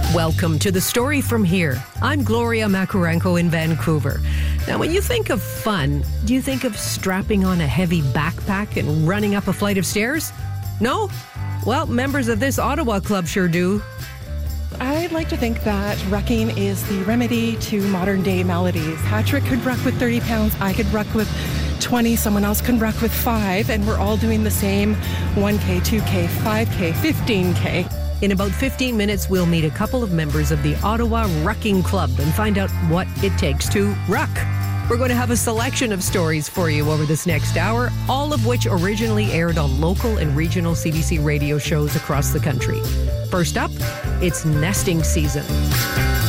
Welcome to The Story From Here. I'm Gloria Macarenko in Vancouver. Now, when you think of fun, do you think of strapping on a heavy backpack and running up a flight of stairs? No? Well, members of this Ottawa club sure do. I'd like to think that rucking is the remedy to modern day maladies. Patrick could ruck with 30 pounds, I could ruck with 20, someone else can ruck with 5, and we're all doing the same 1K, 2K, 5K, 15K. In about 15 minutes, we'll meet a couple of members of the Ottawa Rucking Club and find out what it takes to ruck. We're going to have a selection of stories for you over this next hour, all of which originally aired on local and regional CBC radio shows across the country. First up, it's nesting season.